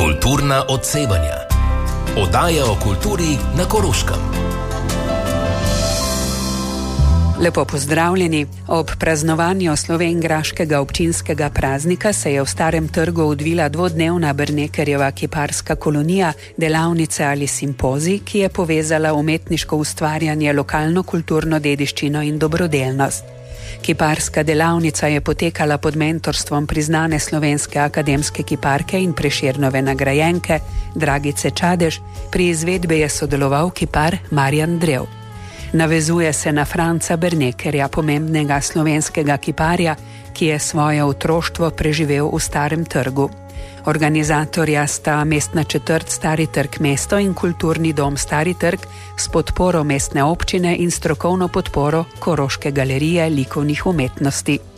Kulturna odsevanja. Oddaja o kulturi na Koroškem. Lepo pozdravljeni. Ob praznovanju slovenjgraškega občinskega praznika se je v Starem trgu odvila dvodnevna Brnekerjeva kiparska kolonija, delavnica ali simpozij, ki je povezala umetniško ustvarjanje, lokalno kulturno dediščino in dobrodelnost. Kiparska delavnica je potekala pod mentorstvom priznane slovenske akademske kiparke in Prešernove nagrajenke Dragice Čadež, pri izvedbi je sodeloval kipar Marjan Drev. Navezuje se na Franca Brnekerja, pomembnega slovenskega kiparja, ki je svoje otroštvo preživel v Starem trgu. Organizatorja sta mestna četrt Stari trg mesto in kulturni dom Stari trg s podporo mestne občine in strokovno podporo Koroške galerije likovnih umetnosti.